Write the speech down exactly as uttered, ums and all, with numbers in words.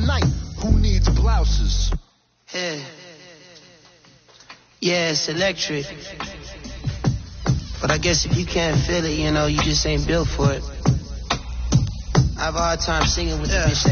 tonight. Who needs blouses? Yeah. Yeah, it's electric. But I guess if you can't feel it, you know, you just ain't built for it. I have a hard time singing with yeah. the bitch that